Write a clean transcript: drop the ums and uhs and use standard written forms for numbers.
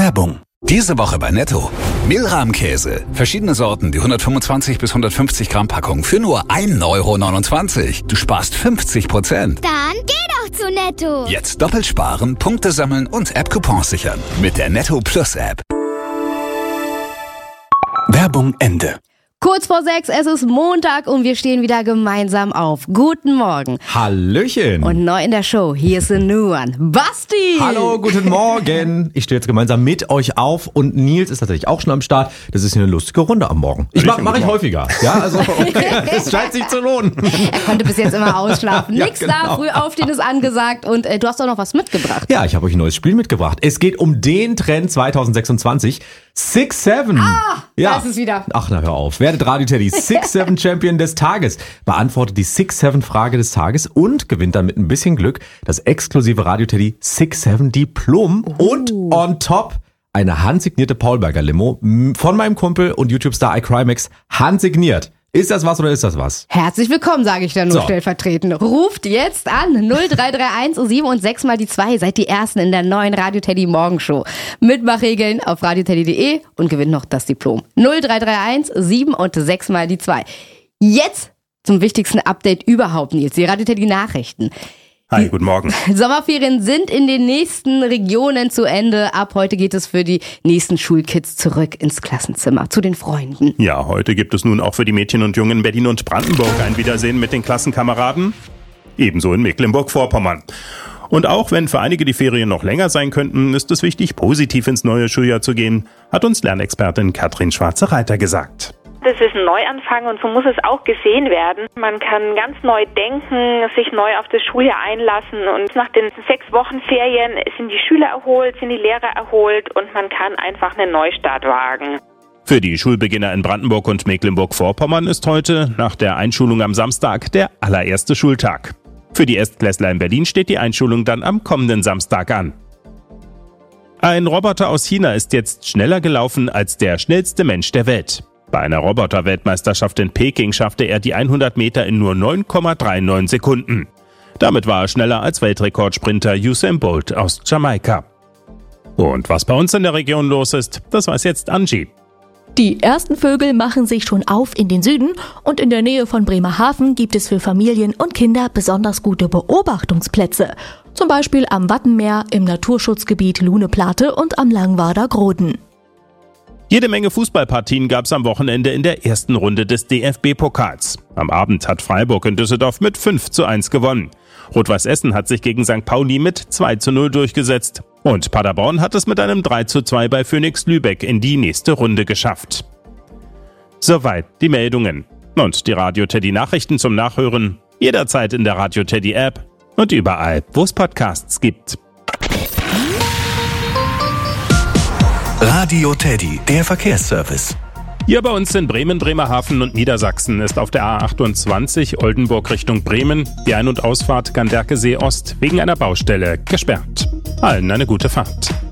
Werbung. Diese Woche bei Netto. Mehlrahmkäse. Verschiedene Sorten, die 125 bis 150 Gramm Packung für nur 1,29 €. Du sparst 50%. Dann geh doch zu Netto. Jetzt doppelt sparen, Punkte sammeln und App-Coupons sichern. Mit der Netto Plus App. Werbung Ende. Kurz vor 6, es ist Montag und wir stehen wieder gemeinsam auf. Guten Morgen. Hallöchen. Und neu in der Show, hier ist ein New One. Basti! Hallo, guten Morgen. Ich stehe jetzt gemeinsam mit euch auf und Nils ist tatsächlich auch schon am Start. Das ist hier eine lustige Runde am Morgen. Mache ich häufiger. Ja, also es scheint sich zu lohnen. Er konnte bis jetzt immer ausschlafen. Ja, Nix genau. da, früh aufstehen ist angesagt und du hast doch noch was mitgebracht. Ja, ich habe euch ein neues Spiel mitgebracht. Es geht um den Trend 2026. 6-7. Da ist es wieder. Ach, na hör auf. Werdet Radio Teddy 6-7 Champion des Tages. Beantwortet die 6-7 Frage des Tages und gewinnt dann mit ein bisschen Glück das exklusive Radio Teddy 6-7 Diplom und on top eine handsignierte Paulberger Limo von meinem Kumpel und YouTube-Star iCrimex handsigniert. Ist das was oder ist das was? Herzlich willkommen, sage ich dann nur So. stellvertretend. Ruft jetzt an 0331 7 und 6 mal die 2. Seid die Ersten in der neuen Radio Teddy Morgenshow. Mitmachregeln auf radioteddy.de und gewinnt noch das Diplom. 0331 7 und 6 mal die 2. Jetzt zum wichtigsten Update überhaupt, Nils. Die Radio Teddy Nachrichten. Hi, guten Morgen. Sommerferien sind in den nächsten Regionen zu Ende. Ab heute geht es für die nächsten Schulkids zurück ins Klassenzimmer, zu den Freunden. Ja, heute gibt es nun auch für die Mädchen und Jungen in Berlin und Brandenburg ein Wiedersehen mit den Klassenkameraden. Ebenso in Mecklenburg-Vorpommern. Und auch wenn für einige die Ferien noch länger sein könnten, ist es wichtig, positiv ins neue Schuljahr zu gehen, hat uns Lernexpertin Katrin Schwarze-Reiter gesagt. Das ist ein Neuanfang und so muss es auch gesehen werden. Man kann ganz neu denken, sich neu auf das Schuljahr einlassen und nach den 6 Wochen Ferien sind die Schüler erholt, sind die Lehrer erholt und man kann einfach einen Neustart wagen. Für die Schulbeginner in Brandenburg und Mecklenburg-Vorpommern ist heute, nach der Einschulung am Samstag, der allererste Schultag. Für die Erstklässler in Berlin steht die Einschulung dann am kommenden Samstag an. Ein Roboter aus China ist jetzt schneller gelaufen als der schnellste Mensch der Welt. Bei einer Roboter-Weltmeisterschaft in Peking schaffte er die 100 Meter in nur 9,39 Sekunden. Damit war er schneller als Weltrekordsprinter Usain Bolt aus Jamaika. Und was bei uns in der Region los ist, das weiß jetzt Angie. Die ersten Vögel machen sich schon auf in den Süden und in der Nähe von Bremerhaven gibt es für Familien und Kinder besonders gute Beobachtungsplätze. Zum Beispiel am Wattenmeer, im Naturschutzgebiet Luneplate und am Langwarder Groden. Jede Menge Fußballpartien gab es am Wochenende in der ersten Runde des DFB-Pokals. Am Abend hat Freiburg in Düsseldorf mit 5:1 gewonnen. Rot-Weiß Essen hat sich gegen St. Pauli mit 2:0 durchgesetzt. Und Paderborn hat es mit einem 3:2 bei Phoenix Lübeck in die nächste Runde geschafft. Soweit die Meldungen. Und die Radio Teddy Nachrichten zum Nachhören jederzeit in der Radio Teddy App und überall, wo es Podcasts gibt. Radio Teddy, der Verkehrsservice. Hier bei uns in Bremen, Bremerhaven und Niedersachsen ist auf der A28 Oldenburg Richtung Bremen die Ein- und Ausfahrt Ganderkesee Ost wegen einer Baustelle gesperrt. Allen eine gute Fahrt.